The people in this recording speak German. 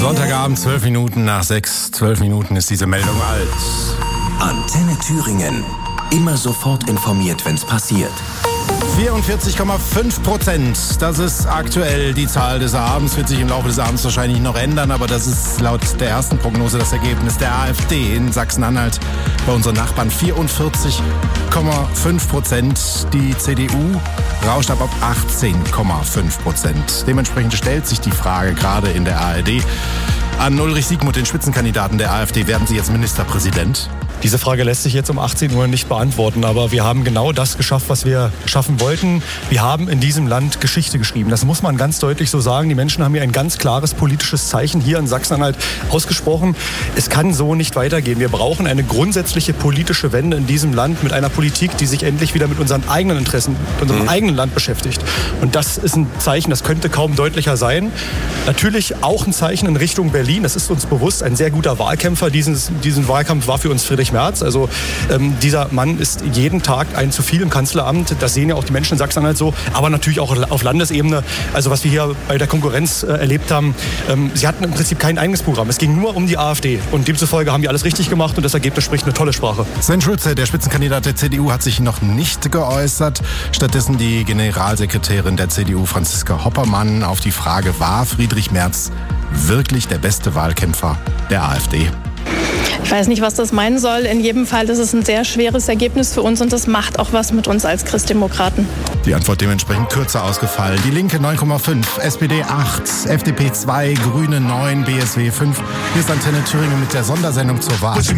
Sonntagabend, 12 Minuten nach 6. 12 Minuten ist diese Meldung alt. Antenne Thüringen. Immer sofort informiert, wenn's passiert. 44,5%. Das ist aktuell die Zahl des Abends. Wird sich im Laufe des Abends wahrscheinlich noch ändern, aber das ist laut der ersten Prognose das Ergebnis der AfD in Sachsen-Anhalt. Bei unseren Nachbarn 44,5%. Die CDU rauscht ab 18,5%. Dementsprechend stellt sich die Frage gerade in der ARD an Ulrich Siegmund, den Spitzenkandidaten der AfD. Werden Sie jetzt Ministerpräsident? Diese Frage lässt sich jetzt um 18 Uhr nicht beantworten, aber wir haben genau das geschafft, was wir schaffen wollten. Wir haben in diesem Land Geschichte geschrieben. Das muss man ganz deutlich so sagen. Die Menschen haben hier ein ganz klares politisches Zeichen hier in Sachsen-Anhalt ausgesprochen. Es kann so nicht weitergehen. Wir brauchen eine grundsätzliche politische Wende in diesem Land mit einer Politik, die sich endlich wieder mit unseren eigenen Interessen, mit unserem eigenen Land beschäftigt. Und das ist ein Zeichen, das könnte kaum deutlicher sein. Natürlich auch ein Zeichen in Richtung Berlin. Das ist uns bewusst. Ein sehr guter Wahlkämpfer. Diesen Wahlkampf war für uns Friedrich Merz. Also dieser Mann ist jeden Tag ein zu viel im Kanzleramt. Das sehen ja auch die Menschen in Sachsen-Anhalt so. Aber natürlich auch auf Landesebene. Also was wir hier bei der Konkurrenz erlebt haben, sie hatten im Prinzip kein eigenes Programm. Es ging nur um die AfD. Und demzufolge haben die alles richtig gemacht und das Ergebnis spricht eine tolle Sprache. Sven Schulze, der Spitzenkandidat der CDU, hat sich noch nicht geäußert. Stattdessen die Generalsekretärin der CDU, Franziska Hoppermann, auf die Frage, war Friedrich Merz wirklich der beste Wahlkämpfer der AfD? Ich weiß nicht, was das meinen soll. In jedem Fall ist es ein sehr schweres Ergebnis für uns und das macht auch was mit uns als Christdemokraten. Die Antwort dementsprechend kürzer ausgefallen. Die Linke 9,5, SPD 8, FDP 2, Grüne 9, BSW 5. Hier ist Antenne Thüringen mit der Sondersendung zur Wahl.